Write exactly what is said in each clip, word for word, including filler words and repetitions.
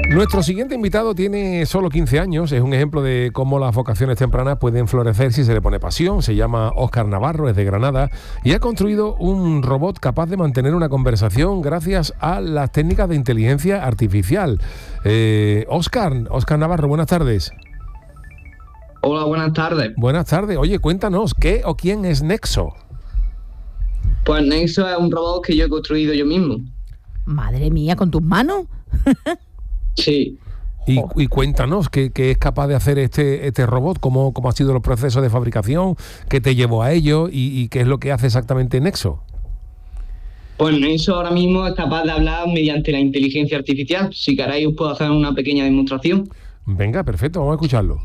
Nuestro siguiente invitado tiene solo quince años, es un ejemplo de cómo las vocaciones tempranas pueden florecer si se le pone pasión. Se llama Óscar Navarro, es de Granada y ha construido un robot capaz de mantener una conversación gracias a las técnicas de inteligencia artificial. Eh, Óscar, Óscar Navarro, buenas tardes. Hola, buenas tardes. Buenas tardes. Oye, cuéntanos, ¿qué o quién es Nexo? Pues Nexo es un robot que yo he construido yo mismo. Madre mía, ¿con tus manos? Sí. Y, y cuéntanos, ¿qué, ¿qué es capaz de hacer este, este robot? ¿Cómo, ¿Cómo ha sido el proceso de fabricación? ¿Qué te llevó a ello? ¿Y, y qué es lo que hace exactamente Nexo? Pues Nexo ahora mismo es capaz de hablar mediante la inteligencia artificial. Si queréis os puedo hacer una pequeña demostración. Venga, perfecto, vamos a escucharlo.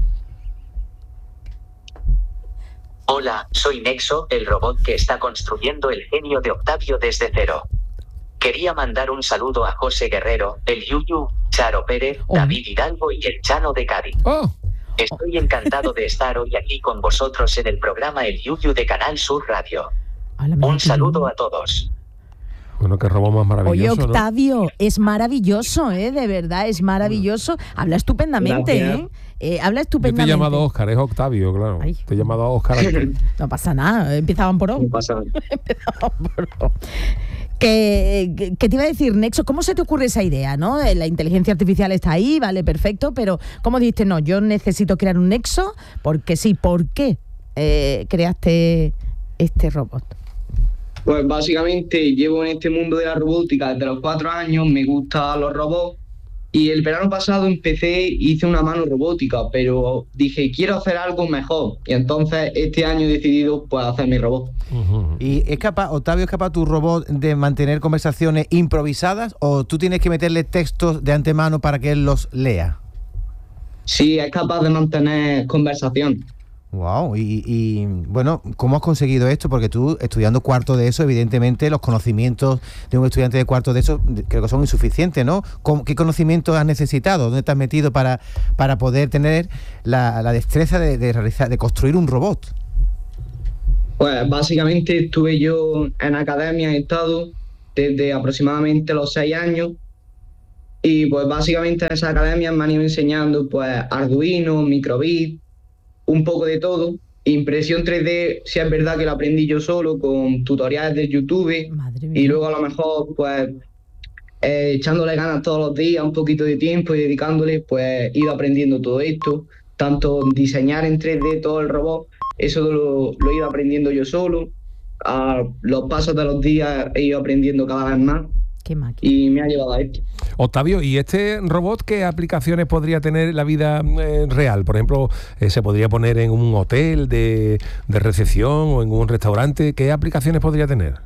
Hola, soy Nexo, el robot que está construyendo el genio de Octavio desde cero. Quería mandar un saludo a José Guerrero, el Yuyu, Charo Pérez, Oh. David Hidalgo y el Chano de Cádiz. ¡Oh! Estoy encantado de estar hoy aquí con vosotros en el programa El Yuyu de Canal Sur Radio. Hola, mira Un qué saludo bien. a todos. Bueno, qué robot más maravilloso. Oye, ¿no? Octavio, es maravilloso, ¿eh? De verdad, es maravilloso. Habla estupendamente, Gracias. ¿eh? Eh, Habla Yo te he estupendamente. llamado Óscar, es Octavio, claro. Ay. Te he llamado Óscar antes. No pasa nada, empezaban por O. No pasa nada. Que, que, que te iba a decir, Nexo, ¿cómo se te ocurre esa idea, no? Eh, La inteligencia artificial está ahí, vale, perfecto, pero ¿cómo dijiste, no, yo necesito crear un Nexo? Porque sí, ¿por qué eh, creaste este robot? Pues básicamente llevo en este mundo de la robótica desde los cuatro años, me gustan los robots y el verano pasado empecé, hice una mano robótica, pero dije, quiero hacer algo mejor y entonces este año he decidido pues hacer mi robot. Uh-huh. ¿Y es capaz, Octavio, es capaz tu robot de mantener conversaciones improvisadas o tú tienes que meterle textos de antemano para que él los lea? Sí, es capaz de mantener conversación. Wow, y, y bueno, ¿cómo has conseguido esto? Porque tú, estudiando cuarto de eso, evidentemente los conocimientos de un estudiante de cuarto de eso creo que son insuficientes, ¿no? ¿Cómo- ¿Qué conocimientos has necesitado? ¿Dónde te has metido para, para poder tener la, la destreza de, de realizar, de construir un robot? Pues básicamente estuve yo en academia, he estado desde aproximadamente los seis años y pues básicamente en esa academia me han ido enseñando pues Arduino, microbit, un poco de todo. Impresión tres D, si es verdad que la aprendí yo solo con tutoriales de YouTube Madre mía. y luego a lo mejor pues eh, echándole ganas todos los días, un poquito de tiempo y dedicándole, pues he ido aprendiendo todo esto, tanto diseñar en tres D todo el robot, eso lo, lo he ido aprendiendo yo solo, a los pasos de los días he ido aprendiendo cada vez más Qué máquina. y me ha llevado a esto. Octavio, ¿y este robot qué aplicaciones podría tener en la vida eh, real? Por ejemplo, eh, ¿se podría poner en un hotel de, de recepción o en un restaurante? ¿Qué aplicaciones podría tener?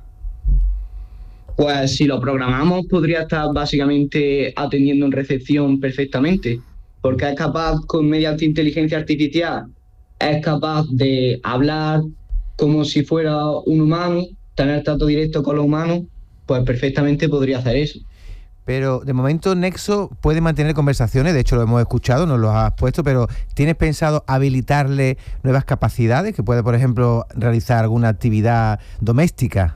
Pues si lo programamos podría estar básicamente atendiendo en recepción perfectamente, porque es capaz, con mediante inteligencia artificial, es capaz de hablar como si fuera un humano, tener trato directo con los humanos, pues perfectamente podría hacer eso. Pero de momento Nexo puede mantener conversaciones, de hecho lo hemos escuchado, nos lo has puesto, pero ¿tienes pensado habilitarle nuevas capacidades? Que puede, por ejemplo, realizar alguna actividad doméstica.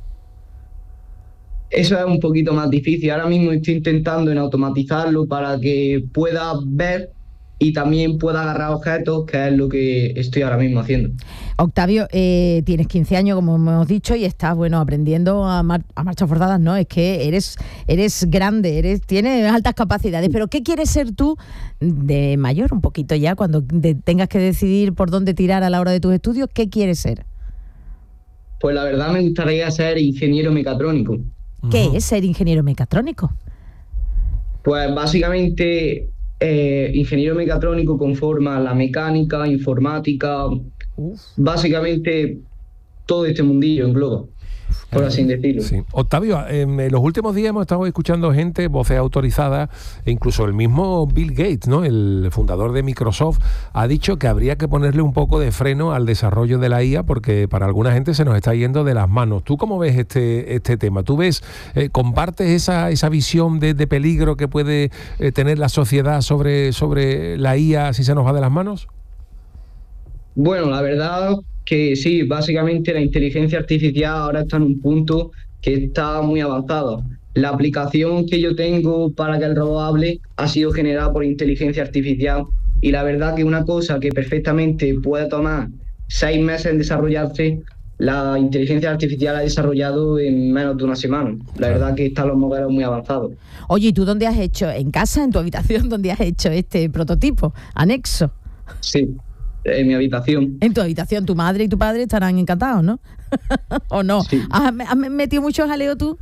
Eso es un poquito más difícil. Ahora mismo estoy intentando en automatizarlo para que pueda ver y también pueda agarrar objetos, que es lo que estoy ahora mismo haciendo. Octavio, eh, tienes quince años, como hemos dicho, y estás, bueno, aprendiendo a, mar- a marchas forzadas, ¿no? Es que eres, eres grande, eres, tienes altas capacidades, pero ¿qué quieres ser tú de mayor, un poquito ya, cuando de- tengas que decidir por dónde tirar a la hora de tus estudios? ¿Qué quieres ser? Pues la verdad me gustaría ser ingeniero mecatrónico. ¿Qué es ser ingeniero mecatrónico? Pues básicamente eh, ingeniero mecatrónico conforma la mecánica, informática, básicamente todo este mundillo engloba, por así decirlo. Sí. Octavio, eh, en los últimos días hemos estado escuchando gente, voces autorizadas, e incluso el mismo Bill Gates, ¿no?, el fundador de Microsoft, ha dicho que habría que ponerle un poco de freno al desarrollo de la I A porque para alguna gente se nos está yendo de las manos. ¿Tú cómo ves este, este tema? ¿Tú ves, eh, compartes esa, esa visión de, de peligro que puede eh, tener la sociedad sobre, sobre la I A si se nos va de las manos? Bueno, la verdad que sí, básicamente la inteligencia artificial ahora está en un punto que está muy avanzada. la aplicación que yo tengo para que el robot hable ha sido generada por inteligencia artificial, y la verdad que una cosa que perfectamente puede tomar seis meses en desarrollarse, la inteligencia artificial ha desarrollado en menos de una semana. La verdad que están los modelos muy avanzados. Oye, ¿y tú dónde has hecho? ¿En casa, en tu habitación, dónde has hecho este prototipo? Anexo. Sí, en mi habitación. En tu habitación, tu madre y tu padre estarán encantados, ¿no? ¿O no? Sí. ¿Has, has metido mucho jaleo tú?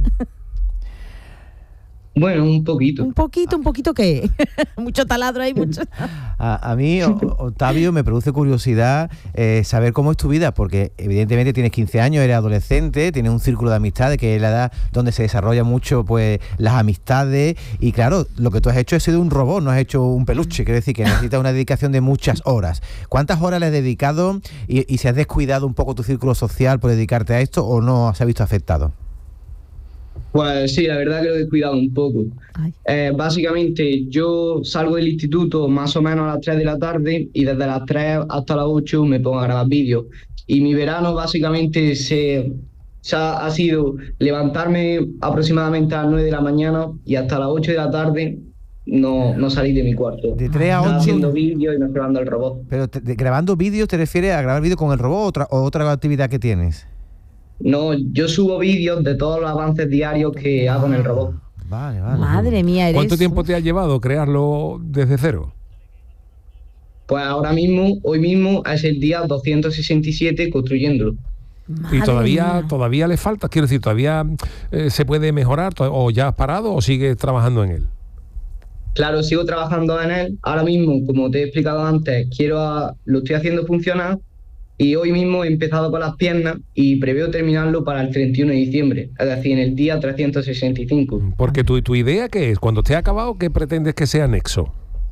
Bueno, un poquito. Un poquito, un poquito qué. Mucho taladro ahí, mucho. A, a mí, o, Octavio, me produce curiosidad eh, saber cómo es tu vida, porque evidentemente tienes quince años, eres adolescente, tienes un círculo de amistades, que es la edad donde se desarrolla mucho pues las amistades, y claro, lo que tú has hecho es sido un robot, no has hecho un peluche, quiere decir que necesitas una dedicación de muchas horas. ¿Cuántas horas le has dedicado y, y si has descuidado un poco tu círculo social por dedicarte a esto o no se ha visto afectado? Pues sí, la verdad que lo he descuidado un poco. Eh, básicamente yo salgo del instituto más o menos a las tres de la tarde y desde las tres hasta las ocho me pongo a grabar vídeos. Y mi verano básicamente se, se ha, ha sido levantarme aproximadamente a las nueve de la mañana y hasta las ocho de la tarde no, no salir de mi cuarto. De tres a ocho. Haciendo vídeos y mejorando el robot. Pero te, de, grabando vídeos, ¿te refieres a grabar vídeos con el robot o otra, o otra actividad que tienes? No, yo subo vídeos de todos los avances diarios que hago en el robot. Vale, vale. Madre mía, eres... ¿Cuánto tiempo te ha llevado crearlo desde cero? Pues ahora mismo, hoy mismo es el día doscientos sesenta y siete construyéndolo. Y todavía mía. todavía le falta, quiero decir, todavía eh, se puede mejorar, o ya has parado o sigues trabajando en él. Claro, sigo trabajando en él. Ahora mismo, como te he explicado antes, quiero a, lo estoy haciendo funcionar. Y hoy mismo he empezado con las piernas y preveo terminarlo para el treinta y uno de diciembre, es decir, en el día trescientos sesenta y cinco. Porque tu, tu idea, ¿qué es? Cuando esté acabado, ¿qué pretendes que sea Nexo?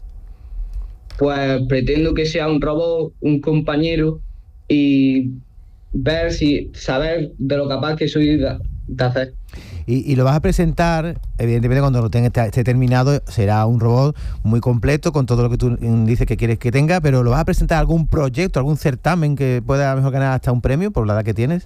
Pues pretendo que sea un robot, un compañero, y ver si, saber de lo capaz que soy de, de hacer. Y, y lo vas a presentar, evidentemente cuando lo tenga, esté terminado, será un robot muy completo con todo lo que tú dices que quieres que tenga, pero ¿lo vas a presentar algún proyecto, algún certamen que pueda a lo mejor ganar hasta un premio por la edad que tienes?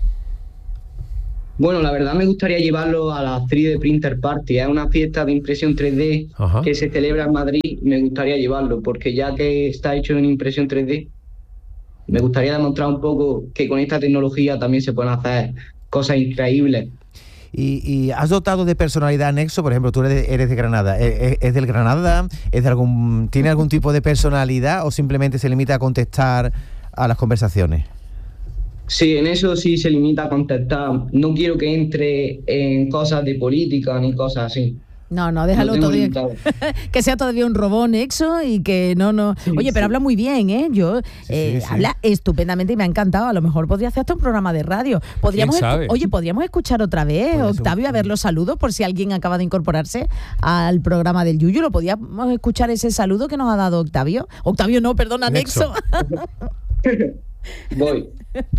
Bueno, la verdad me gustaría llevarlo a la tres D Printer Party, es una fiesta de impresión tres D. Ajá. Que se celebra en Madrid, me gustaría llevarlo, porque ya que está hecho en impresión tres D, me gustaría demostrar un poco que con esta tecnología también se pueden hacer cosas increíbles. Y, y has dotado de personalidad Nexo, por ejemplo, tú eres, eres de Granada, ¿Es, ¿es del Granada? ¿Es de algún, ¿Tiene algún tipo de personalidad o simplemente se limita a contestar a las conversaciones? Sí, en eso sí se limita a contestar. No quiero que entre en cosas de política ni cosas así. No, no, déjalo no todavía. Que sea todavía un robot Nexo y que no, no. Sí, Oye, pero sí. Habla muy bien, ¿eh? Yo, sí, eh, sí, sí. Habla estupendamente y me ha encantado. A lo mejor podría hacer hasta un programa de radio. Podríamos, oye, podríamos escuchar otra vez, Octavio, a ver los saludos por si alguien acaba de incorporarse al programa del Yuyu. ¿Lo podíamos escuchar ese saludo que nos ha dado Octavio? Octavio, no, perdona, Nexo. Nexo. Voy.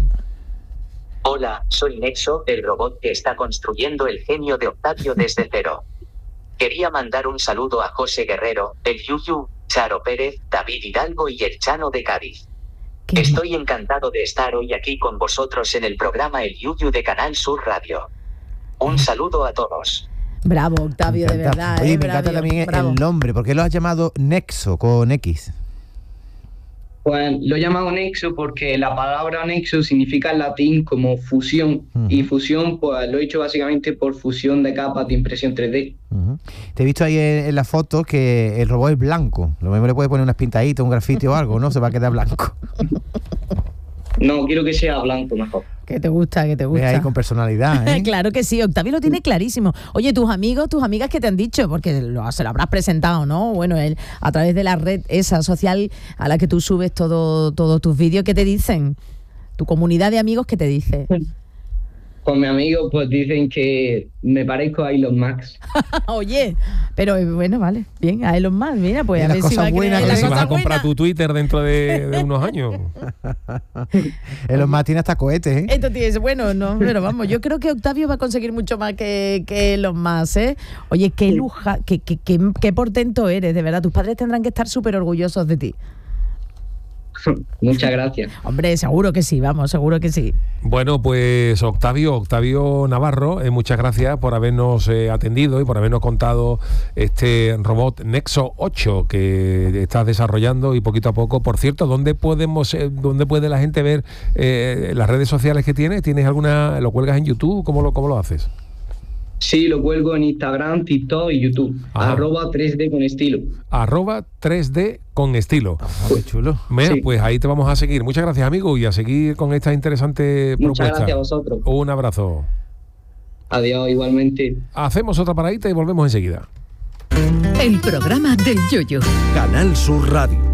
Hola, soy Nexo, el robot que está construyendo el genio de Octavio desde cero. Quería mandar un saludo a José Guerrero, el Yuyu, Charo Pérez, David Hidalgo y el Chano de Cádiz. ¿Qué? Estoy encantado de estar hoy aquí con vosotros en el programa El Yuyu de Canal Sur Radio. Un saludo a todos. Bravo, Octavio, de verdad. Oye, eh, me encanta bravo, también bravo. el nombre. ¿Por qué lo has llamado Nexo con X? Pues lo he llamado Nexo porque la palabra Nexo significa en latín como fusión. Uh-huh. Y fusión, pues lo he hecho básicamente por fusión de capas de impresión tres D. Uh-huh. Te he visto ahí en, en la foto que el robot es blanco. Lo mismo le puedes poner unas pintaditas, un grafiti o algo, ¿no? Se va a quedar blanco. No, quiero que sea blanco mejor. Que te gusta, que te gusta. Ve ahí con personalidad, ¿eh? Claro que sí, Octavio lo tiene clarísimo. Oye, tus amigos, tus amigas, ¿qué te han dicho? Porque lo, se lo habrás presentado, ¿no? Bueno, él, a través de la red esa social a la que tú subes todo, todos tus vídeos, ¿qué te dicen? Tu comunidad de amigos, ¿qué te dice? Con mis amigos, pues dicen que me parezco a Elon Musk. Oye, pero bueno, vale, bien, a Elon Musk, mira, pues a ver si va a creer, a ver si vas a comprar tu Twitter dentro de, de unos años. Elon Musk tiene hasta cohetes, ¿eh? Entonces, bueno, no, pero vamos, yo creo que Octavio va a conseguir mucho más que, que Elon Musk, ¿eh? Oye, qué luja, qué, qué, qué, qué portento eres, de verdad, tus padres tendrán que estar súper orgullosos de ti. Muchas gracias. Hombre, seguro que sí, vamos, seguro que sí. Bueno, pues Octavio, Octavio Navarro, eh, muchas gracias por habernos eh, atendido y por habernos contado este robot Nexo ocho que estás desarrollando y poquito a poco. Por cierto, ¿dónde podemos, eh, dónde puede la gente ver eh, las redes sociales que tienes? ¿Tienes alguna, lo cuelgas en YouTube? ¿Cómo lo, cómo lo haces? Sí, lo cuelgo en Instagram, TikTok y YouTube. Ajá. Arroba tres D con estilo. Arroba tres D con estilo. Ah, qué chulo. Mira, Sí. pues ahí te vamos a seguir. Muchas gracias, amigo, y a seguir con esta interesante Muchas propuesta. gracias a vosotros. Un abrazo. Adiós, igualmente. Hacemos otra paradita y volvemos enseguida. El programa del Yoyo. Canal Sur Radio.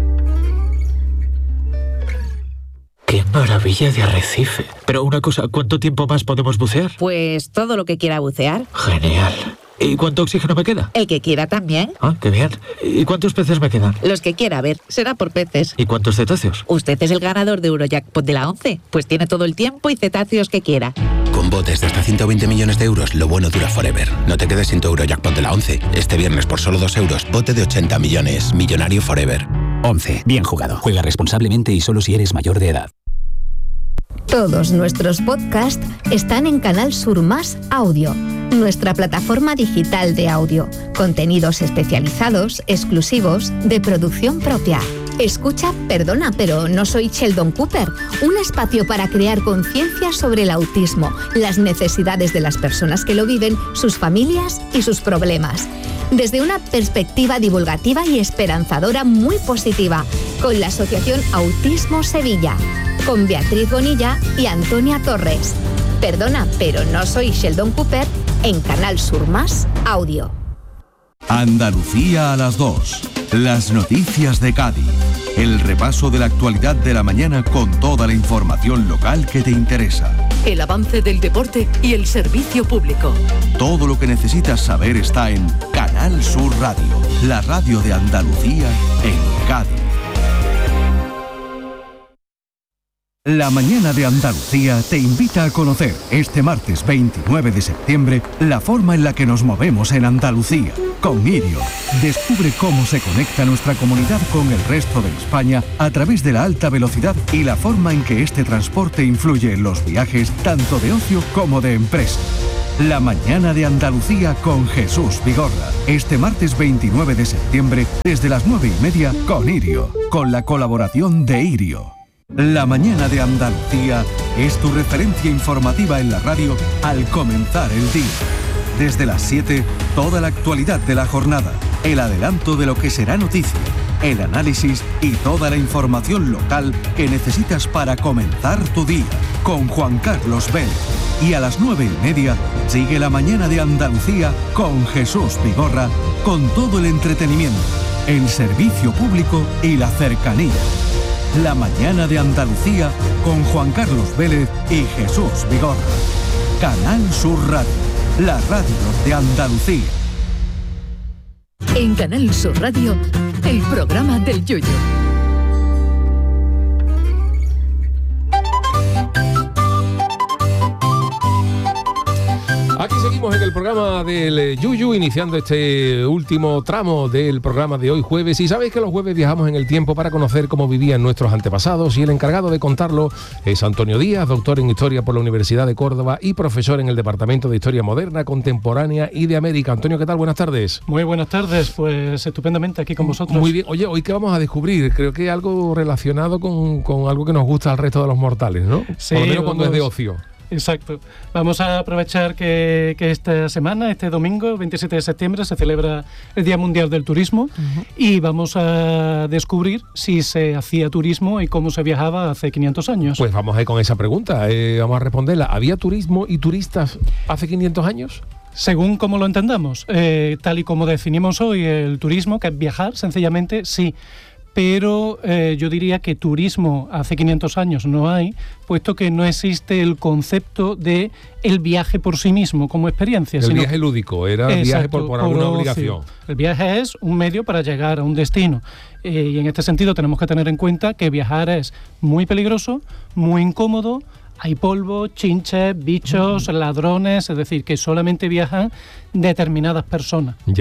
¡Qué maravilla de arrecife! Pero una cosa, ¿cuánto tiempo más podemos bucear? Pues todo lo que quiera bucear. Genial. ¿Y cuánto oxígeno me queda? El que quiera también. Ah, qué bien. ¿Y cuántos peces me quedan? Los que quiera, a ver, será por peces. ¿Y cuántos cetáceos? Usted es el ganador de Eurojackpot de la once, pues tiene todo el tiempo y cetáceos que quiera. Con botes de hasta ciento veinte millones de euros, lo bueno dura forever. No te quedes sin tu Eurojackpot de la once. Este viernes por solo dos euros, bote de ochenta millones. Millonario forever. once. Bien jugado. Juega responsablemente y solo si eres mayor de edad. Todos nuestros podcasts están en Canal Sur Más Audio, nuestra plataforma digital de audio. Contenidos especializados, exclusivos, de producción propia. Escucha Perdona, pero no soy Sheldon Cooper, un espacio para crear conciencia sobre el autismo, las necesidades de las personas que lo viven, sus familias y sus problemas. Desde una perspectiva divulgativa y esperanzadora muy positiva, con la Asociación Autismo Sevilla, con Beatriz Bonilla y Antonia Torres. Perdona, pero no soy Sheldon Cooper, en Canal Sur Más Audio. Andalucía a las dos. Las noticias de Cádiz. El repaso de la actualidad de la mañana con toda la información local que te interesa. El avance del deporte y el servicio público. Todo lo que necesitas saber está en Canal Sur Radio, la radio de Andalucía en Cádiz. La mañana de Andalucía te invita a conocer este martes veintinueve de septiembre la forma en la que nos movemos en Andalucía. Con Irio, descubre cómo se conecta nuestra comunidad con el resto de España a través de la alta velocidad y la forma en que este transporte influye en los viajes tanto de ocio como de empresa. La mañana de Andalucía con Jesús Vigorra. Este martes veintinueve de septiembre desde las nueve y media con Irio, con la colaboración de Irio. La mañana de Andalucía es tu referencia informativa en la radio al comenzar el día. Desde las siete, toda la actualidad de la jornada, el adelanto de lo que será noticia, el análisis y toda la información local que necesitas para comenzar tu día, con Juan Carlos Vélez. Y a las nueve y media, sigue la mañana de Andalucía con Jesús Vigorra, con todo el entretenimiento, el servicio público y la cercanía. La mañana de Andalucía con Juan Carlos Vélez y Jesús Vigorra. Canal Sur Radio, la radio de Andalucía. En Canal Sur Radio, el programa del Yoyo. Aquí seguimos en el programa del Yuyu, iniciando este último tramo del programa de hoy jueves. Y sabéis que los jueves viajamos en el tiempo para conocer cómo vivían nuestros antepasados, y el encargado de contarlo es Antonio Díaz, doctor en Historia por la Universidad de Córdoba y profesor en el Departamento de Historia Moderna, Contemporánea y de América. Antonio, ¿qué tal? Buenas tardes. Muy buenas tardes, pues estupendamente aquí con vosotros. Muy bien. Oye, ¿hoy qué vamos a descubrir? Creo que algo relacionado con, con algo que nos gusta al resto de los mortales, ¿no? Sí, por lo menos cuando vamos, es de ocio. Exacto. Vamos a aprovechar que, que esta semana, este domingo, veintisiete de septiembre, se celebra el Día Mundial del Turismo. Uh-huh. Y vamos a descubrir si se hacía turismo y cómo se viajaba hace quinientos años. Pues vamos a ir con esa pregunta, eh, vamos a responderla. ¿Había turismo y turistas hace quinientos años? Según como lo entendamos, eh, tal y como definimos hoy el turismo, que es viajar, sencillamente, sí. Pero eh, yo diría que turismo hace quinientos años no hay, puesto que no existe el concepto de el viaje por sí mismo como experiencia. El sino, viaje lúdico, era el viaje por, por alguna por obligación. El viaje es un medio para llegar a un destino. Eh, y en este sentido tenemos que tener en cuenta que viajar es muy peligroso, muy incómodo. Hay polvo, chinches, bichos, mm. ladrones, es decir, que solamente viajan determinadas personas. Ya.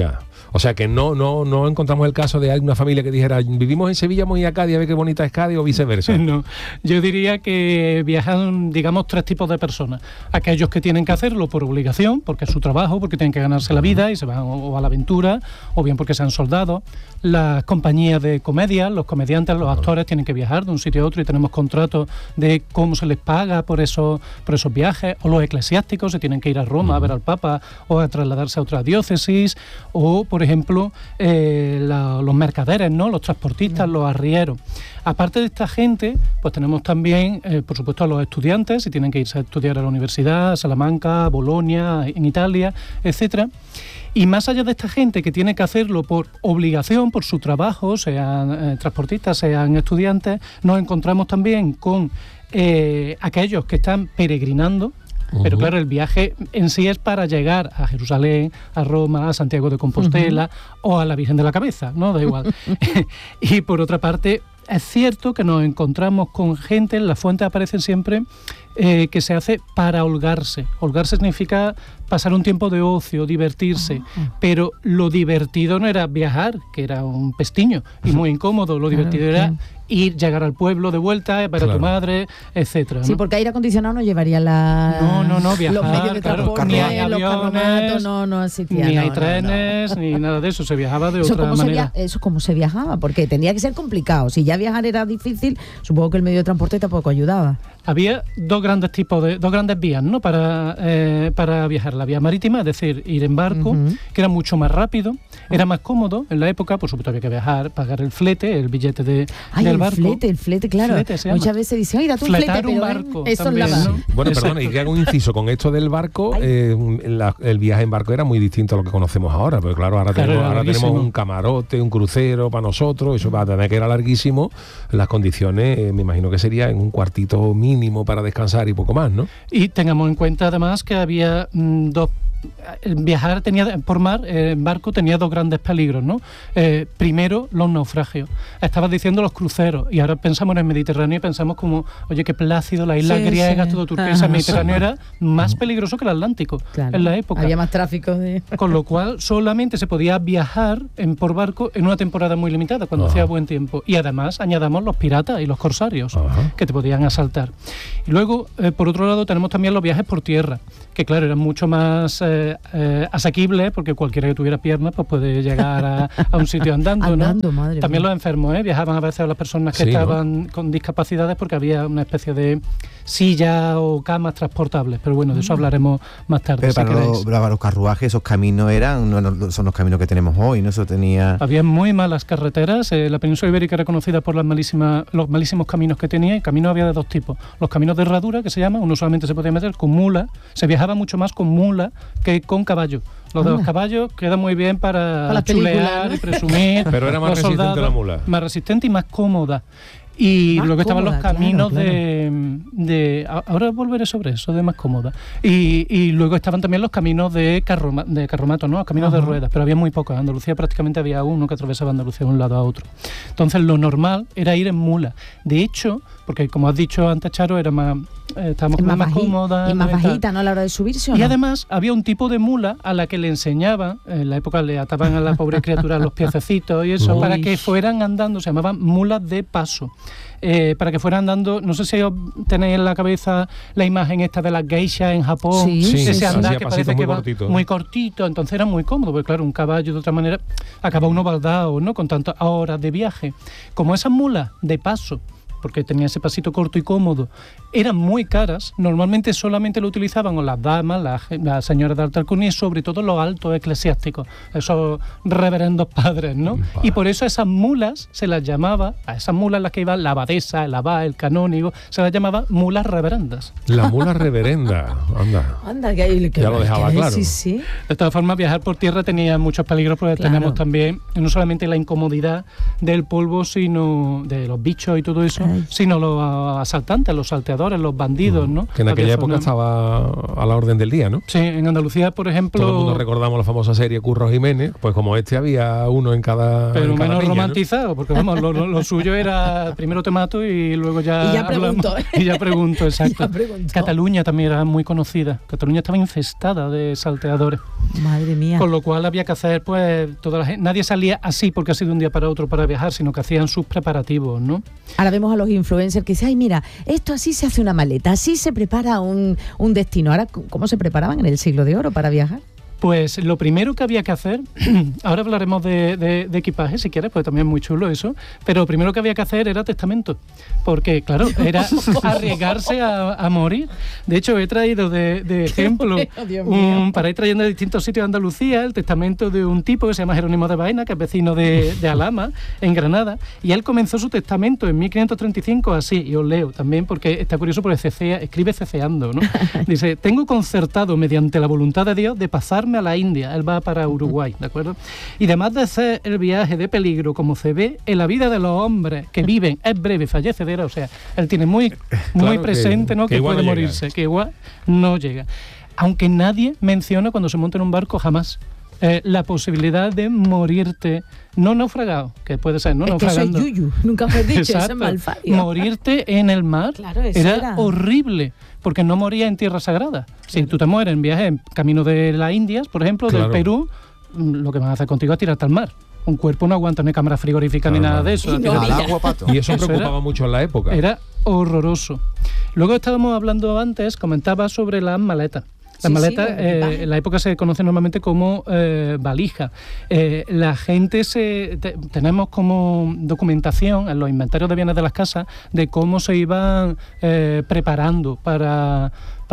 O sea que no no no encontramos el caso de alguna familia que dijera, vivimos en Sevilla, vamos a ir a Cádiz a ver qué bonita es Cádiz, o viceversa. No, yo diría que viajan, digamos, tres tipos de personas. Aquellos que tienen que hacerlo por obligación, porque es su trabajo, porque tienen que ganarse la vida y se van o a la aventura, o bien porque sean soldados. Las compañías de comedia, los comediantes, los actores tienen que viajar de un sitio a otro y tenemos contratos de cómo se les paga por esos, por esos viajes, o los eclesiásticos se tienen que ir a Roma a ver al Papa o a trasladarse a otra diócesis, o por ejemplo eh, la, los mercaderes, ¿no? Los transportistas, los arrieros. Aparte de esta gente, pues tenemos también, eh, por supuesto, a los estudiantes, si tienen que irse a estudiar a la universidad, a Salamanca, a Bolonia, en Italia, etcétera. Y más allá de esta gente que tiene que hacerlo por obligación, por su trabajo, sean eh, transportistas, sean estudiantes, nos encontramos también con eh, aquellos que están peregrinando. Uh-huh. Pero claro, el viaje en sí es para llegar a Jerusalén, a Roma, a Santiago de Compostela uh-huh. o a la Virgen de la Cabeza, ¿no? Da igual. Y por otra parte, es cierto que nos encontramos con gente, en las fuentes aparecen siempre, eh, que se hace para holgarse. Holgarse significa pasar un tiempo de ocio, divertirse, uh-huh. pero lo divertido no era viajar, que era un pestiño y muy incómodo, lo divertido claro, era sí. ir, llegar al pueblo de vuelta, ver claro. a tu madre, etcétera. Sí, ¿no? Porque aire acondicionado no llevaría la... No, no, no, viajar, los medios de claro, transporte, ni hay los carromatos, no, no existía. Ni no, hay no, trenes, no. ni nada de eso, se viajaba de eso otra cómo manera. Se via- eso cómo se viajaba, porque tendría que ser complicado. Si ya viajar era difícil, supongo que el medio de transporte tampoco ayudaba. Había dos grandes tipos de, dos grandes vías, ¿no? Para, eh, para viajar. La vía marítima, es decir, ir en barco, uh-huh. que era mucho más rápido, era más cómodo en la época, por supuesto había que viajar, pagar el flete, el billete de, Ay, del el barco. flete, el flete, claro. Flete Muchas veces dicen, oye, date un Fletar flete, un pero barco eso también, es la ¿no? Bueno, perdón, y que hago un inciso con esto del barco, eh, la, el viaje en barco era muy distinto a lo que conocemos ahora, pero claro, ahora, claro, tenemos, ahora tenemos un camarote, un crucero para nosotros, eso va a tener que ir larguísimo, las condiciones, eh, me imagino que sería en un cuartito mínimo para descansar y poco más, ¿no? Y tengamos en cuenta además que había mmm, dos viajar tenía por mar, eh, en barco tenía dos grandes peligros, ¿no? Eh, primero, los naufragios. Estabas diciendo los cruceros, y ahora pensamos en el Mediterráneo y pensamos como, oye, qué plácido, la isla sí, griega, sí. todo turquesa. El Mediterráneo era más peligroso que el Atlántico claro. en la época. Había más tráfico. De... Con lo cual, solamente se podía viajar en, por barco en una temporada muy limitada, cuando Ajá. hacía buen tiempo. Y además, añadamos los piratas y los corsarios, Ajá. que te podían asaltar. Y luego, eh, por otro lado, tenemos también los viajes por tierra, que claro, eran mucho más eh, eh, asequibles, porque cualquiera que tuviera piernas pues puede llegar a, a un sitio andando, andando ¿no? Madre También mía. los enfermos, ¿eh? Viajaban a veces a las personas que sí, estaban ¿no? con discapacidades, porque había una especie de silla o camas transportables, pero bueno, de eso hablaremos más tarde. Pero si para, los, para los carruajes, esos caminos eran, no, no son los caminos que tenemos hoy, ¿no? Eso tenía... Había muy malas carreteras, eh, la península ibérica era conocida por las malísimas, los malísimos caminos que tenía, y caminos había de dos tipos. Los caminos de herradura, que se llaman, uno solamente se podía meter con mula, se viajaba mucho más con mula que con caballo. Los de los caballos quedan muy bien para, para chulear, ¿no? Y presumir. Pero era más los resistente soldados, la mula. Más resistente y más cómoda. Y más luego estaban cómoda, los caminos claro, de, de... Ahora volveré sobre eso, de más cómoda. Y, y luego estaban también los caminos de, carroma, de carromato, ¿no? Caminos Ajá. de ruedas, pero había muy pocos. En Andalucía prácticamente había uno que atravesaba Andalucía de un lado a otro. Entonces lo normal era ir en mula. De hecho, porque como has dicho antes, Charo, era más... Eh, estábamos más, más cómodas. Y más bajita, ¿no? A la hora de subirse, ¿o Y no? además había un tipo de mula a la que le enseñaban, en la época le ataban a la pobre criatura los piececitos y eso, Uy. para que fueran andando, se llamaban mulas de paso. Eh, para que fueran andando, no sé si os tenéis en la cabeza la imagen esta de las geishas en Japón, sí, ese sí, andar sí. que parece que va cortito. muy cortito, entonces era muy cómodo, porque claro, un caballo de otra manera acaba uno baldado, ¿no? Con tantas horas de viaje. Como esas mulas de paso, porque tenía ese pasito corto y cómodo, eran muy caras, normalmente solamente lo utilizaban o las damas, las, las señoras de alta alcurnia y sobre todo los altos eclesiásticos, esos reverendos padres, ¿no? Bah. Y por eso a esas mulas se las llamaba, a esas mulas las que iban la abadesa, el abad, el canónigo, se las llamaba mulas reverendas. La mula reverenda, anda. Anda, que, hay, que ya lo dejaba que, claro. Sí, sí. De todas formas, viajar por tierra tenía muchos peligros, porque claro. tenemos también no solamente la incomodidad del polvo, sino de los bichos y todo eso, claro. Ay. sino los asaltantes, los salteadores, los bandidos, ¿no? Que en aquella Había época zona... estaba a la orden del día, ¿no? Sí, en Andalucía, por ejemplo... Todo el mundo recordamos la famosa serie Curro Jiménez, pues como este había uno en cada Pero en cada menos peña, romantizado, ¿no? Porque vamos, lo, lo, lo suyo era primero te mato y luego ya Y ya pregunto. hablamos. Y ya pregunto, exacto. Ya pregunto. Cataluña también era muy conocida. Cataluña estaba infestada de salteadores. Madre mía. Con lo cual había que hacer, pues, toda la gente... Nadie salía así porque ha sido de un día para otro para viajar, sino que hacían sus preparativos, ¿no? Ahora vemos a los influencers que dicen, ay, mira, esto así se hace una maleta, así se prepara un, un destino. Ahora, ¿cómo se preparaban en el siglo de oro para viajar? Pues lo primero que había que hacer, ahora hablaremos de, de, de equipaje si quieres, pues también es muy chulo eso, pero lo primero que había que hacer era testamento, porque claro, era arriesgarse a, a morir. De hecho, he traído de, de ejemplo, un, para ir trayendo de distintos sitios de Andalucía, el testamento de un tipo que se llama Jerónimo de Baena, que es vecino de, de Alhama, en Granada, y él comenzó su testamento en mil quinientos treinta y cinco así, y os leo también, porque está curioso porque cecea, escribe ceceando, ¿no? Dice, tengo concertado mediante la voluntad de Dios de pasar a la India, él va para Uruguay, ¿de acuerdo? Y además de hacer el viaje de peligro, como se ve en la vida de los hombres que viven, es breve, fallecedera, o sea, él tiene muy, muy claro presente, que, ¿no? Que, que puede no morirse, llega. que igual no llega. Aunque nadie menciona cuando se monta en un barco jamás eh, la posibilidad de morirte, no naufragado, que puede ser, no es naufragando. Que eso es yuyu, nunca me has dicho, Exacto. eso es malfario. Morirte en el mar claro, eso era, era horrible, porque no moría en tierra sagrada. Claro. Si tú te mueres en viaje en camino de las Indias, por ejemplo, claro. del Perú, lo que van a hacer contigo es tirarte al mar. Un cuerpo no aguanta ni cámara frigorífica claro, ni nada de eso. Y, no, agua, pato. Y eso, eso preocupaba era, mucho en la época. Era horroroso. Luego estábamos hablando antes, comentaba sobre las maletas. Las sí, maletas, sí, eh, en la época se conoce normalmente como eh, valija. Eh, la gente se te, tenemos como documentación en los inventarios de bienes de las casas de cómo se iban eh, preparando para,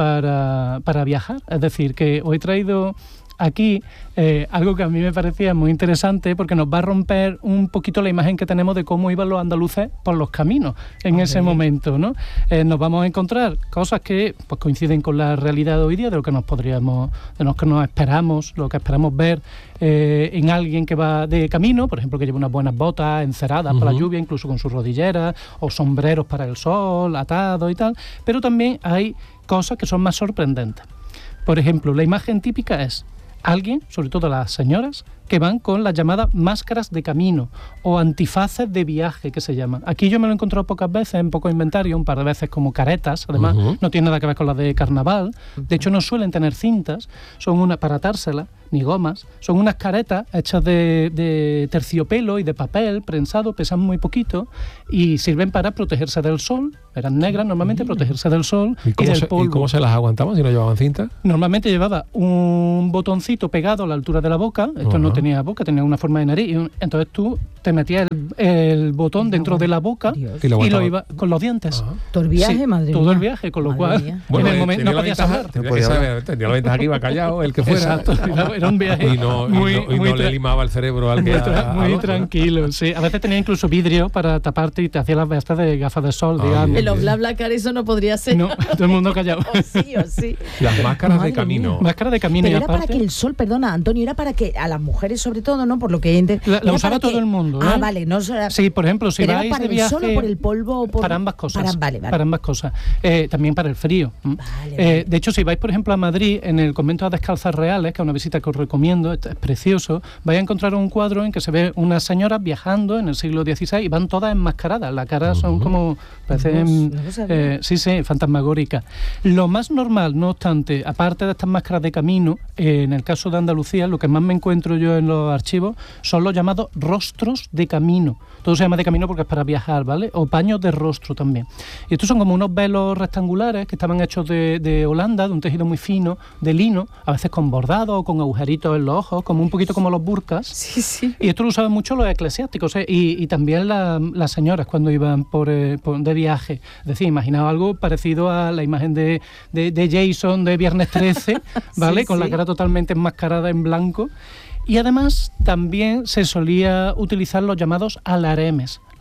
para, para viajar. Es decir, que os he traído aquí eh, algo que a mí me parecía muy interesante porque nos va a romper un poquito la imagen que tenemos de cómo iban los andaluces por los caminos en okay. ese momento, ¿no? Eh, nos vamos a encontrar cosas que pues, coinciden con la realidad de hoy día, de lo que nos podríamos, de lo que nos esperamos, lo que esperamos ver eh, en alguien que va de camino, por ejemplo, que lleva unas buenas botas enceradas uh-huh. para la lluvia, incluso con sus rodilleras, o sombreros para el sol, atados y tal, pero también hay cosas que son más sorprendentes. Por ejemplo, la imagen típica es alguien, sobre todo las señoras, que van con las llamadas máscaras de camino o antifaces de viaje, que se llaman. Aquí yo me lo he encontrado pocas veces, en poco inventario, un par de veces como caretas, además uh-huh. no tiene nada que ver con las de carnaval, de hecho no suelen tener cintas, son una para atárselas, ni gomas, son unas caretas hechas de, de terciopelo y de papel prensado, pesan muy poquito y sirven para protegerse del sol, eran negras normalmente, protegerse del sol ¿Y, y del se, polvo. ¿Y cómo se las aguantaban si no llevaban cinta? Normalmente llevaba un botoncito pegado a la altura de la boca, esto uh-huh. no tenía boca, tenía una forma de nariz, y un, entonces tú te metías el, el botón dentro de la boca Dios. y lo, y lo iba con los dientes. Uh-huh. Todo el viaje, sí, madre todo mía. el viaje, con lo madre cual bueno, en el momento no podías ventaja, hablar. Tenía, que saber, tenía la ventaja que iba callado, el que fuera. Exacto, era un viaje y no, muy, y no, y muy no le limaba el cerebro al que muy, tra- a, muy a tranquilo, sí. A veces tenía incluso vidrio para taparte y te hacía las vestas de gafas de sol, ah, digamos. En los BlaBlaCar eso no podría ser. No, todo el mundo callado. o sí, o sí. Las máscaras Madre de camino. Máscaras de camino. Pero y era aparte, para que el sol, perdona, Antonio, era para que a las mujeres sobre todo, ¿no? Por lo que ente- La, la usaba todo que... el mundo. ¿eh? Ah, vale. No, era... Sí, por ejemplo, si ¿Pero vais era para de viaje... el sol o por el polvo? O por... Para ambas cosas. Para, vale, vale. para ambas cosas. Eh, también para el frío. Vale, eh, vale. De hecho, si vais, por ejemplo, a Madrid, en el convento de las Descalzas Reales, que es una visita que os recomiendo, es precioso, vais a encontrar un cuadro en que se ve unas señoras viajando en el siglo dieciséis y van todas enmascaradas. La cara uh-huh. son como... parecen... No, no eh, sí, sí, fantasmagóricas. Lo más normal, no obstante, aparte de estas máscaras de camino, eh, en el caso de Andalucía, lo que más me encuentro yo en los archivos son los llamados rostros de camino. Todo se llama de camino porque es para viajar, ¿vale? O paños de rostro también. Y estos son como unos velos rectangulares que estaban hechos de, de Holanda, de un tejido muy fino, de lino, a veces con bordado o con agujeritos en los ojos, como un poquito como los burkas. Sí, sí. Y esto lo usaban mucho los eclesiásticos, ¿eh? y, y también la, las señoras cuando iban por, eh, por de viaje. Es decir, imaginaba algo parecido a la imagen de, de, de Jason de Viernes trece, ¿vale? Sí, con sí. la cara totalmente enmascarada en blanco. Y además también se solía utilizar los llamados alaremes.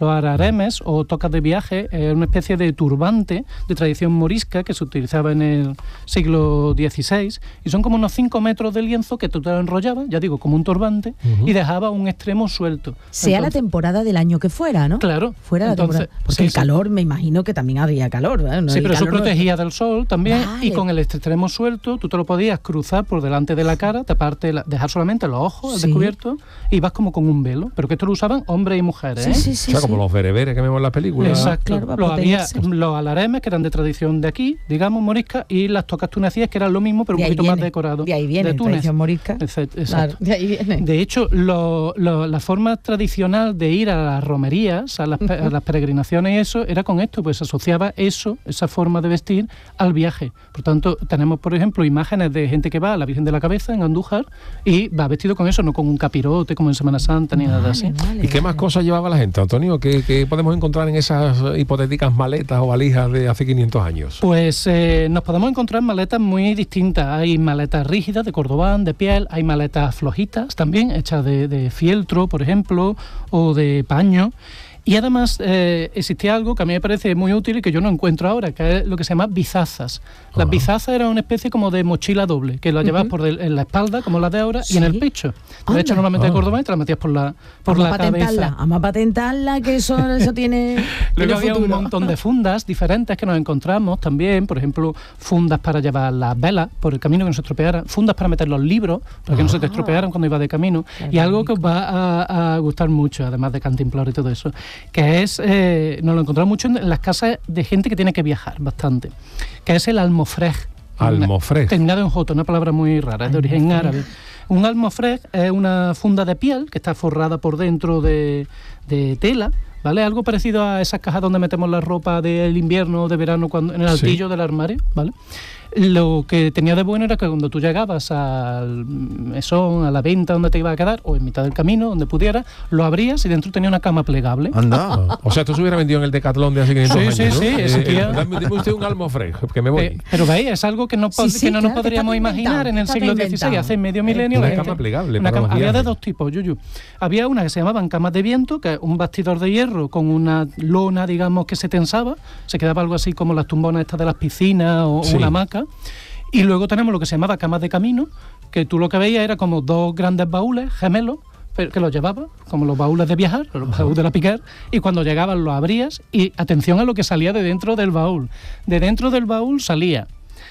Los araremes o tocas de viaje es una especie de turbante de tradición morisca que se utilizaba en el siglo dieciséis y son como unos cinco metros de lienzo que tú te lo enrollabas, ya digo, como un turbante, uh-huh. y dejaba un extremo suelto. Sea entonces, la temporada del año que fuera, ¿no? Claro. Fuera entonces, la temporada. Porque sí, el calor, sí. me imagino que también había calor. ¿eh? No, sí, pero eso calor protegía no... del sol también vale. y con el extremo suelto tú te lo podías cruzar por delante de la cara, taparte, la, dejar solamente los ojos al sí. descubierto y vas como con un velo. Pero que esto lo usaban hombres y mujeres. Sí, ¿eh? sí, sí, o sea, sí. como los bereberes que vemos en las películas. Exacto. Claro, los, había, los alaremes, que eran de tradición de aquí, digamos, morisca, y las tocas tunecíes, que eran lo mismo, pero de un poquito viene, más decorado. De ahí viene, de Túnez. tradición morisca. Exacto. Claro, de ahí viene. De hecho, lo, lo, la forma tradicional de ir a las romerías, a las, uh-huh. a las peregrinaciones y eso, era con esto, pues se asociaba eso, esa forma de vestir, al viaje. Por tanto, tenemos, por ejemplo, imágenes de gente que va a la Virgen de la Cabeza en Andújar y va vestido con eso, no con un capirote como en Semana Santa ni vale, nada así. Vale, ¿Y qué vale. más cosas llevaba la gente, Antonio? ¿Qué, ¿Qué podemos encontrar en esas hipotéticas maletas o valijas de hace quinientos años? Pues eh, nos podemos encontrar maletas muy distintas. Hay maletas rígidas de cordobán, de piel, hay maletas flojitas también, hechas de, de fieltro, por ejemplo, o de paño. Y además eh, existía algo que a mí me parece muy útil y que yo no encuentro ahora, que es lo que se llama bizazas. Las uh-huh. bizazas eran una especie como de mochila doble, que la uh-huh. llevabas por el, en la espalda, como la de ahora, ¿sí? y en el pecho. De Anda. hecho, normalmente oh. de Córdoba y te la metías por la, por vamos la cabeza. Vamos a patentarla, que eso, eso tiene. Luego había futuro. un montón de fundas diferentes que nos encontramos también, por ejemplo, fundas para llevar las velas por el camino que no se estropearan, fundas para meter los libros, para que uh-huh. no se te estropearan cuando ibas de camino, Qué y rico. algo que os va a, a gustar mucho, además de Cantimplora y todo eso, que es, eh, nos lo encontramos mucho en las casas de gente que tiene que viajar bastante, que es el almofrej. Almofrej. Terminado en J, una palabra muy rara, es de origen árabe. Un almofrej es una funda de piel que está forrada por dentro de, de tela, ¿vale? Algo parecido a esas cajas donde metemos la ropa del invierno o de verano cuando, en el altillo sí. del armario, ¿vale? Lo que tenía de bueno era que cuando tú llegabas al mesón, a la venta donde te iba a quedar, o en mitad del camino, donde pudieras, lo abrías y dentro tenía una cama plegable. Anda. O sea, esto se hubiera vendido en el Decathlon de hace quinientos sí, años, sí, ¿no? sí, Eh, existía. eh, dame usted un almofrej, que me voy. Eh, pero veis, es algo que no, sí, sí, que no claro, nos podríamos imaginar en el siglo dieciséis, hace medio milenio. Una la cama gente, plegable. Una para cama, los había de viajes. dos tipos, Yuyu. Había una que se llamaban camas de viento, que es un bastidor de hierro con una lona, digamos, que se tensaba, se quedaba algo así como las tumbonas estas de las piscinas o sí. una hamaca. Y luego tenemos lo que se llamaba camas de camino, que tú lo que veías era como dos grandes baúles gemelos, pero que los llevabas, como los baúles de viajar, los Ajá. baúles de la Piquer, y cuando llegaban los abrías y atención a lo que salía de dentro del baúl. De dentro del baúl salía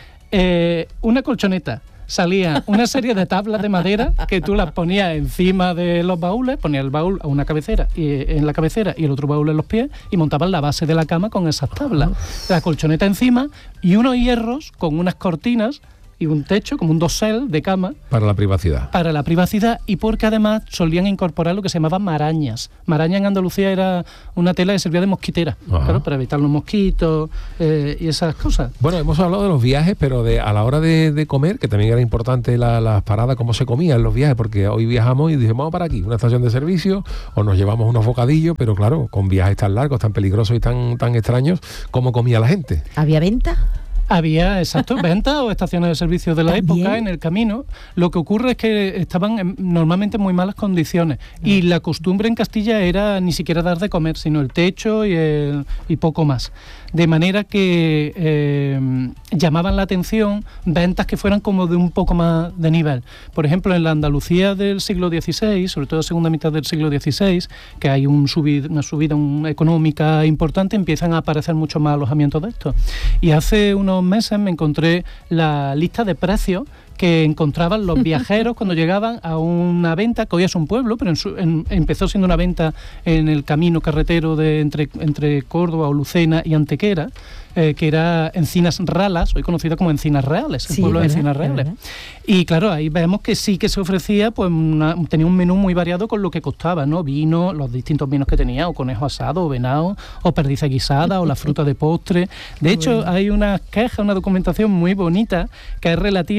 eh, una colchoneta, salía una serie de tablas de madera que tú las ponías encima de los baúles, ponías el baúl a una cabecera y en la cabecera y el otro baúl en los pies y montabas la base de la cama con esas tablas. La colchoneta encima y unos hierros con unas cortinas y un techo, como un dosel de cama. Para la privacidad. Para la privacidad y porque además solían incorporar lo que se llamaban marañas. Maraña en Andalucía era una tela que servía de mosquitera, claro, para evitar los mosquitos eh, y esas cosas. Bueno, hemos hablado de los viajes, pero de a la hora de, de comer, que también era importante la, las paradas, cómo se comía en los viajes, porque hoy viajamos y dijimos, vamos para aquí, una estación de servicio, o nos llevamos unos bocadillos, pero claro, con viajes tan largos, tan peligrosos y tan, tan extraños, ¿cómo comía la gente? ¿Había venta? Había, exacto, ventas o estaciones de servicio de la ¿También? época en el camino. Lo que ocurre es que estaban en, normalmente en muy malas condiciones no. y la costumbre en Castilla era ni siquiera dar de comer, sino el techo y, el, y poco más. De manera que eh, llamaban la atención ventas que fueran como de un poco más de nivel. Por ejemplo, en la Andalucía del siglo dieciséis, sobre todo la segunda mitad del siglo dieciséis, que hay un subid, una subida un, económica importante, empiezan a aparecer muchos más alojamientos de estos. Y hace unos meses me encontré la lista de precios que encontraban los viajeros cuando llegaban a una venta, que hoy es un pueblo, pero en su, en, empezó siendo una venta en el camino carretero de entre, entre Córdoba o Lucena y Antequera, eh, que era Encinas Ralas, hoy conocida como Encinas Reales, el sí, pueblo de Encinas Reales. Y claro, ahí vemos que sí que se ofrecía, pues una, tenía un menú muy variado con lo que costaba, ¿no? Vino, los distintos vinos que tenía, o conejo asado, o venado, o perdiz guisada, o la fruta de postre. De hecho, bueno. hay una queja, una documentación muy bonita que es relativa a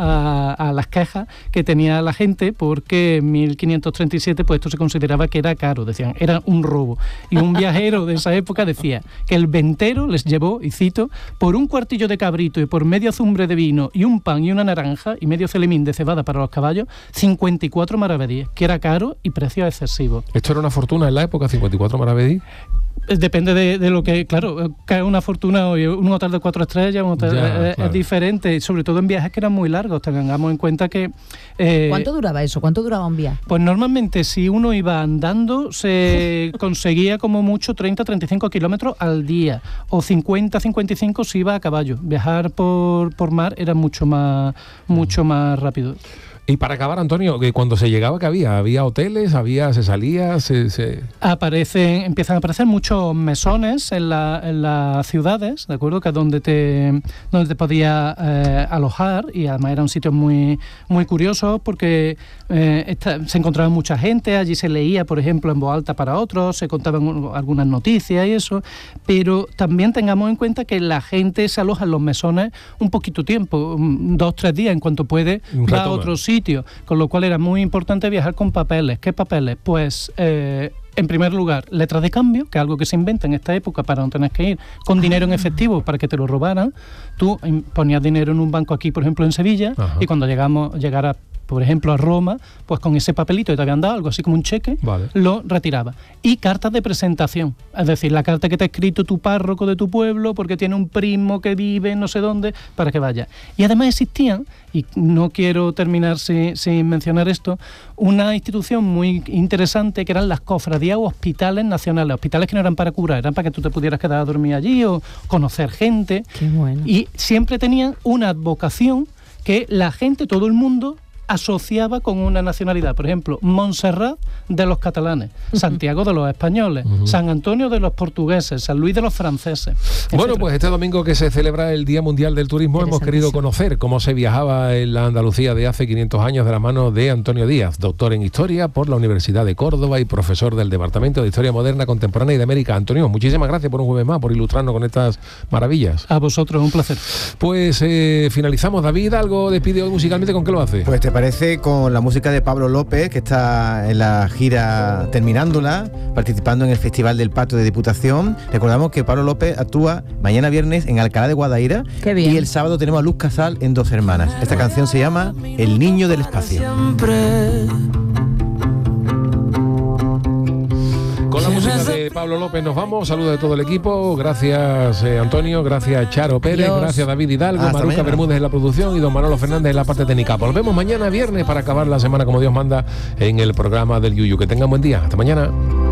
a, a las quejas que tenía la gente, porque en mil quinientos treinta y siete pues esto se consideraba que era caro, decían, era un robo. Y un viajero de esa época decía que el ventero les llevó, y cito, por un cuartillo de cabrito y por medio azumbre de vino y un pan y una naranja y medio celemín de cebada para los caballos, cincuenta y cuatro maravedíes, que era caro y precio excesivo. ¿Esto era una fortuna en la época, cincuenta y cuatro maravedíes? Depende de, de lo que, claro, que es una fortuna hoy, un hotel de cuatro estrellas, un hotel ya, es, claro. es diferente, sobre todo en viajes que eran muy largos. Tengamos en cuenta que... Eh, ¿Cuánto duraba eso? ¿Cuánto duraba un viaje? Pues normalmente si uno iba andando se conseguía como mucho treinta a treinta y cinco kilómetros al día, o cincuenta a cincuenta y cinco si iba a caballo. Viajar por, por mar era mucho más, mucho más rápido. Y para acabar, Antonio, que cuando se llegaba, ¿qué había? ¿Había hoteles? ¿Había, se salía? Se, se... Aparecen, empiezan a aparecer muchos mesones en, la, en las ciudades, ¿de acuerdo? Que es donde te, donde te podías eh, alojar, y además era un sitio muy, muy curioso porque eh, esta, se encontraba mucha gente, allí se leía, por ejemplo, en voz alta para otros, se contaban algunas noticias y eso, pero también tengamos en cuenta que la gente se aloja en los mesones un poquito tiempo, dos, tres días, en cuanto puede, va a otro sitio. Con lo cual era muy importante viajar con papeles. ¿Qué papeles? Pues eh, en primer lugar, letras de cambio, que es algo que se inventa en esta época para no tener que ir con dinero en efectivo para que te lo robaran. Tú ponías dinero en un banco aquí, por ejemplo, en Sevilla, Ajá. y cuando llegamos, llegara, por ejemplo, a Roma, pues con ese papelito que te habían dado, algo así como un cheque, vale. lo retiraba. Y cartas de presentación, es decir, la carta que te ha escrito tu párroco de tu pueblo porque tiene un primo que vive en no sé dónde, para que vaya. Y además existían, y no quiero terminar sin, sin mencionar esto, una institución muy interesante que eran las cofradías o hospitales nacionales, hospitales que no eran para curar, eran para que tú te pudieras quedar a dormir allí o conocer gente. Qué bueno. Y siempre tenían una advocación que la gente, todo el mundo, asociaba con una nacionalidad. Por ejemplo, Montserrat de los catalanes, Santiago de los españoles, uh-huh. San Antonio de los portugueses, San Luis de los franceses. Bueno, etcétera. Pues este domingo que se celebra el Día Mundial del Turismo hemos querido conocer cómo se viajaba en la Andalucía de hace quinientos años de la mano de Antonio Díaz, doctor en Historia por la Universidad de Córdoba y profesor del Departamento de Historia Moderna, Contemporánea y de América. Antonio, muchísimas gracias por un jueves más, por ilustrarnos con estas maravillas. A vosotros, un placer. Pues eh, finalizamos. David, ¿algo despide hoy musicalmente? ¿Con qué lo hace? Pues te parece con la música de Pablo López, que está en la gira terminándola, participando en el Festival del Patio de Diputación. Recordamos que Pablo López actúa mañana viernes en Alcalá de Guadaira. Qué bien. Y el sábado tenemos a Luz Casal en Dos Hermanas. Esta canción se llama El Niño del Espacio. Con la música de Pablo López nos vamos. Saludos de todo el equipo. Gracias eh, Antonio, gracias Charo Pérez, Dios. Gracias David Hidalgo, Hasta Maruca mañana. Bermúdez en la producción y don Manolo Fernández en la parte técnica. Volvemos mañana viernes para acabar la semana como Dios manda en el programa del Yuyu. Que tengan buen día. Hasta mañana.